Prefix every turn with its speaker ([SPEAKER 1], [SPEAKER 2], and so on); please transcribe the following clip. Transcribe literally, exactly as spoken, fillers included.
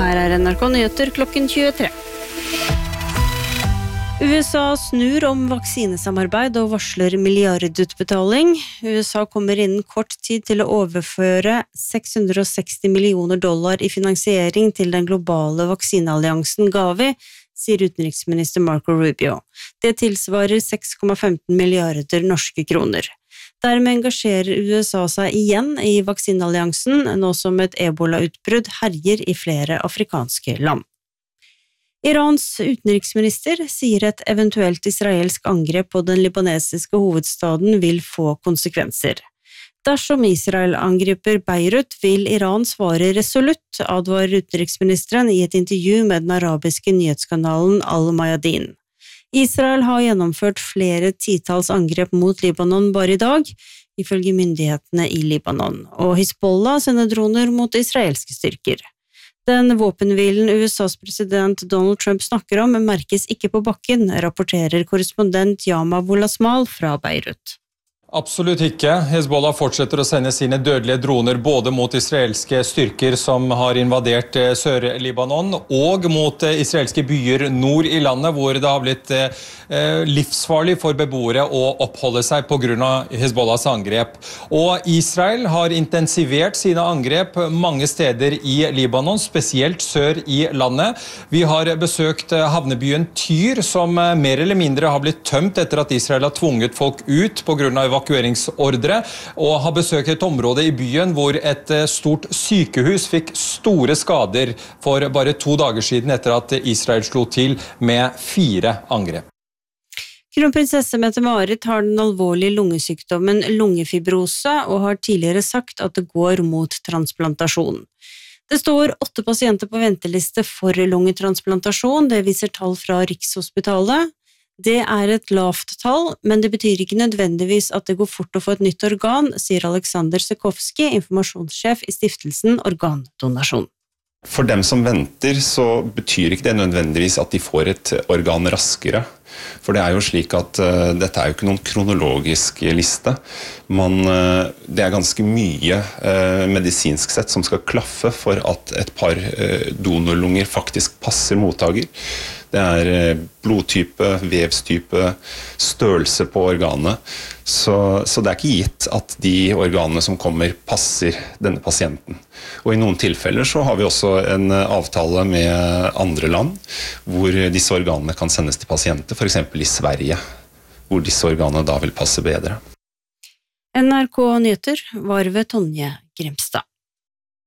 [SPEAKER 1] Her er N R K Nyheter klokken tjuetre. U S A snur om vaksinesamarbeid og varsler milliardutbetaling. U S A kommer innen kort tid til å overføre seks hundre og seksti millioner dollar i finansiering til den globale vaksinealliansen Gavi, sier utenriksminister Marco Rubio. Det tilsvarer seks komma femten milliarder norske kroner. Dermed engasjerer U S A seg igjen i vaksinealliansen, nå som et ebola-utbrudd herjer i flere afrikanske land. Irans utenriksminister sier et eventuelt israelsk angrep på den libanesiske hovedstaden vil få konsekvenser. Dersom Israel angriper Beirut, vil Iran svare resolutt, advarer utenriksministeren i et intervju med den arabiske nyhetskanalen Al-Mayadin. Israel har gjennomført flere titalls angrep mot Libanon bare i dag, ifølge myndighetene i Libanon, og Hizbollah sender droner mot israelske styrker. Den våpenhvilen U S A's president Donald Trump snakker om merkes ikke på bakken, rapporterer korrespondent Yama Bolasmal fra Beirut.
[SPEAKER 2] Absolutt ikke. Hezbollah fortsetter å sende sine dødelige droner både mot israelske styrker som har invadert Sør-Libanon og mot israelske byer nord i landet hvor det har blitt livsfarlig for beboere å oppholde seg på grunn av Hezbollahs angrep. Og Israel har intensivert sine angrep mange steder i Libanon, spesielt sør i landet. Vi har besøkt havnebyen Tyr som mer eller mindre har blitt tømt etter at Israel har tvunget folk ut på grunn av evakueringsordre, og har besøkt et område i byen hvor et stort sykehus fikk store skader for bare to dager siden etter at Israel slo til med fire angrep.
[SPEAKER 1] Kronprinsesse Mette-Marit har den alvorlige lungesykdommen lungefibrose og har tidligere sagt at det går mot transplantasjon. Det står åtte pasienter på venteliste for lungetransplantasjon, det viser tall fra Rikshospitalet. Det er et lavt tall, men det betyr ikke nødvendigvis at det går fort å få et nytt organ, sier Alexander Sekowski, informasjonssjef i stiftelsen Organdonasjon.
[SPEAKER 3] For dem som venter, så betyr ikke det nødvendigvis at de får et organ raskere. For det er jo slik at uh, dette er jo ikke noen kronologisk liste. Man, uh, det er ganske mye uh, medisinsk sett som skal klaffe for at et par uh, donorlunger faktisk passer mottaker. Det er uh, blodtype, vevstype, størrelse på organet. Så, så det er ikke gitt at de organene som kommer passer denne pasienten. Og i noen tilfeller så har vi også en avtale med andre land hvor disse organene kan sendes til pasienter, for eksempel i Sverige, hvor disse organene da vil passe bedre.
[SPEAKER 1] N R K Nyheter var ved Tonje Grimstad.